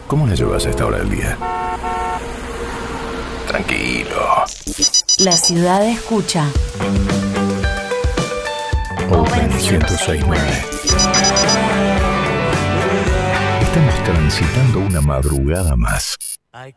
¿Cómo la llevas a esta hora del día? Tranquilo. La ciudad escucha. Open 106.9. Estamos transitando una madrugada más. Hay